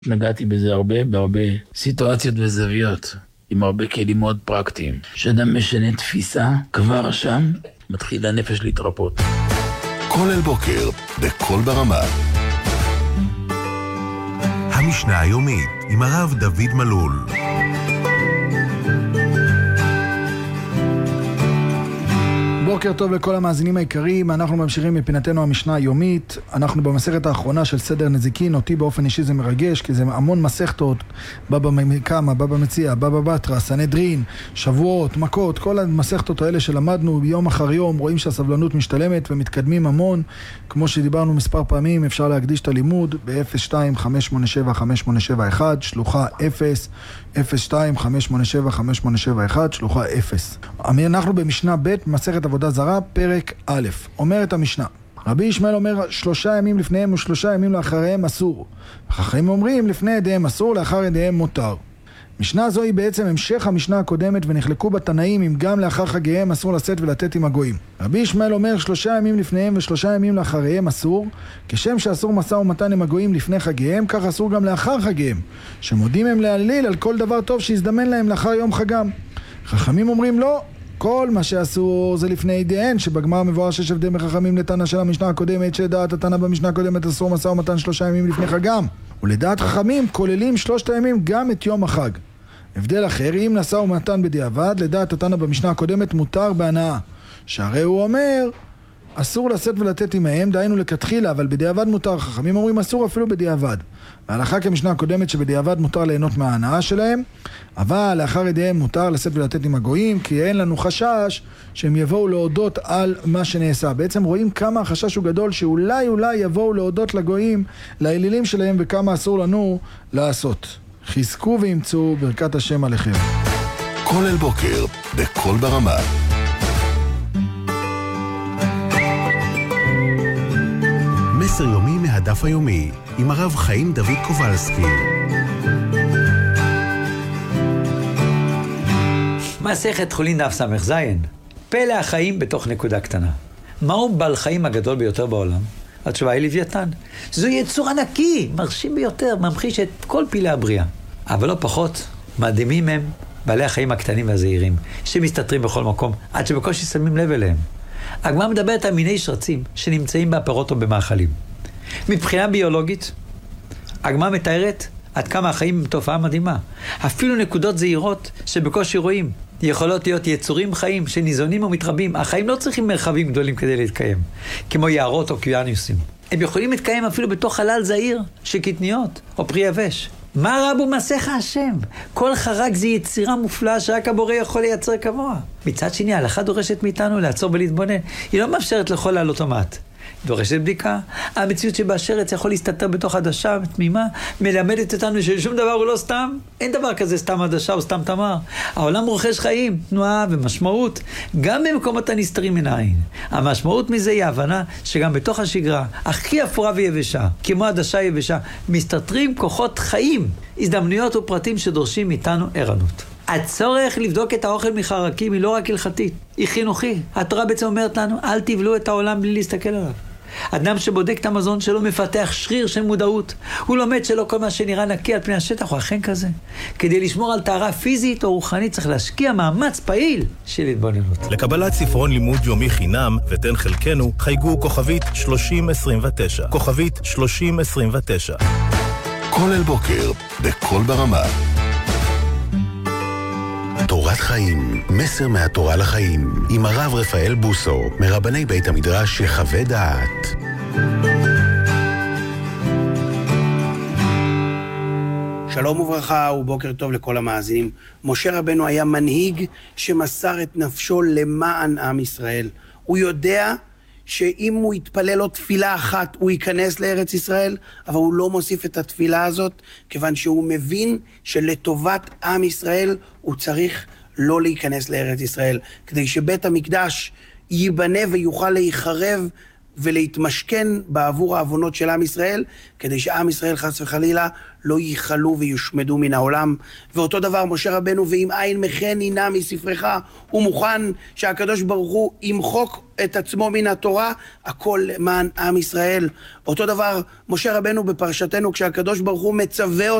נגעתי בזה בהרבה סיטואציות וזוויות, עם הרבה כלים מאוד פרקטיים. שאדם משנה תפיסה, כבר שם מתחיל הנפש להתרפות. כל אל בוקר, בכל ברמה. המשנה היומית עם הרב דוד מלול. בוקר טוב לכל המאזינים העיקריים, אנחנו ממשיכים מפינתנו המשנה היומית. אנחנו במסכת האחרונה של סדר נזיקין. אותי באופן אישי זה מרגש, כי זה המון מסכתות, בבא קמא, בבא מציעא, בבא בתרא, סנהדרין, שבועות, מכות, כל המסכתות האלה שלמדנו יום אחר יום, רואים שהסבלנות משתלמת ומתקדמים המון. כמו שדיברנו מספר פעמים, אפשר להקדיש את הלימוד ב-02-587-5871, שלוחה 0, 02-587-5871, שלוחה 0. אנחנו במשנה ב' מסכת עבודה זרה, פרק א'. אומרת המשנה, רבי ישמעאל אומר 3 ימים לפניהם ו3 ימים לאחריהם אסור. החכמים אומרים לפני ידיהם אסור, לאחר ידיהם מותר. משנה זו היא בעצם המשך המשנה הקודמת, ונחלקו בתנאים אם גם לאחר חגיהם אסור לשאת ולתת עם הגויים. רבי ישמעאל אומר 3 ימים לפניהם ו3 ימים לאחריהם אסור, כשם שאסור משא ומתן עם הגויים לפני חגיהם, כך אסור גם לאחר חגיהם, שמודים הם להעליל על כל דבר טוב שיזדמן להם לאחר יום חגם. חכמים אומרים לא, כל מה שאסור זה לפני ידיהן, שבגמר מבואר שיש הבדל בחכמים לתנא של המשנה הקודמת, שדעת התנא במשנה הקודמת אסור משא ומתן 3 ימים לפני חגם, ולדעת חכמים כוללים 3 הימים גם את יום החג. הבדל אחר, אם נשא ומתן בדיעבד, לדעת התנא במשנה הקודמת מותר בהנאה, שהרי הוא אומר אסור לשאת ולתת עמהם, דהיינו לכתחילה, אבל בדיעבד מותר. חכמים אומרים אסור אפילו בדיעבד. והלכה כמשנה הקודמת שבדיעבד מותר ליהנות מההנאה שלהם, אבל לאחר ידיהם מותר לשאת ולתת עם הגויים, כי אין לנו חשש שהם יבואו להודות על מה שנעשה. בעצם רואים כמה החשש הוא גדול, שאולי יבואו להודות לגויים, לאלילים שלהם, וכמה אסור לנו לעשות. חזקו וימצאו ברכת השם עליכם. כל אל בוקר, בכל ברמה. מסר יומי מהדף היומי, עם הרב חיים דוד קובלסקי. מסכת חולין דף ס"ז. פלא החיים בתוך נקודה קטנה. מהו בעל חיים הגדול ביותר בעולם? התשובה היא לוויתן. זו יצור ענקי, מרשים ביותר, ממחיש את כל פילי הבריאה. אבל לא פחות, מדהימים הם בעלי החיים הקטנים והזעירים, שמסתתרים בכל מקום, עד שבקושי שמים לב אליהם. הגמרא מדברת על מיני שרצים שנמצאים בהפרות או במאכלים. מבחינה ביולוגית, הגמרא מתארת עד כמה החיים הם תופעה מדהימה. אפילו נקודות זעירות שבקושי רואים, יכולות להיות יצורים חיים שניזונים ומתרבים. החיים לא צריכים מרחבים גדולים כדי להתקיים, כמו יערות או קיאניוסים. הם יכולים להתקיים אפילו בתוך חלל זעיר של קטניות או פרי יבש. מה רבו מעשיך השם? כל חרק זה יצירה מופלאה שרק הבורא יכול לייצר כמוה. מצד שני, ההלכה דורשת מאיתנו לעצור ולהתבונן. היא לא מאפשרת לכל על אוטומט. דורשת בדיקה. המציאות שבאשרץ יכול להסתתר בתוך עדשה תמימה, מלמדת אותנו ששום דבר הוא לא סתם. אין דבר כזה סתם עדשה או סתם תמר. העולם רוכש חיים, תנועה ומשמעות, גם במקומות הנסתרים מן העין. המשמעות מזה היא ההבנה שגם בתוך השגרה, הכי אפורה ויבשה, כמו עדשה יבשה, מסתתרים כוחות חיים, הזדמנויות ופרטים שדורשים מאיתנו ערנות. הצורך לבדוק את האוכל מחרקים היא לא רק הלכתית, היא חינוכי. התורה בעצם אומרת לנו, אל תבלו את העולם בלי להסתכל עליו. אדם שבודק את המזון שלו מפתח שריר של מודעות. הוא לומד שלא כל מה שנראה נקי על פני השטח הוא אכן כזה. כדי לשמור על טהרה פיזית או רוחנית צריך להשקיע מאמץ פעיל של התבוננות. לקבלת ספרון לימוד יומי חינם ותן חלקנו, חייגו כוכבית 3029. כוכבית 3029. כל אל בוקר, בכל ברמה. תורת חיים, מסר מהתורה לחיים, עם הרב רפאל בוסו, מרבני בית המדרש יחווה דעת. שלום וברכה ובוקר טוב לכל המאזינים. משה רבנו היה מנהיג שמסר את נפשו למען עם ישראל. הוא יודע שאם הוא יתפלל לו תפילה אחת, הוא ייכנס לארץ ישראל, אבל הוא לא מוסיף את התפילה הזאת, כיוון שהוא מבין שלטובת עם ישראל הוא צריך לא להיכנס לארץ ישראל, כדי שבית המקדש ייבנה ויוכל להיחרב ולהתמשכן בעבור העוונות של עם ישראל, כדי שעם ישראל חס וחלילה לא ייחלו ויושמדו מן העולם. ואותו דבר משה רבנו, ואם אין מחני נא מספרך, הוא מוכן שהקדוש ברוך הוא ימחוק את עצמו מן התורה, הכל למען עם ישראל. אותו דבר משה רבנו בפרשתנו, כשהקדוש ברוך הוא מצווה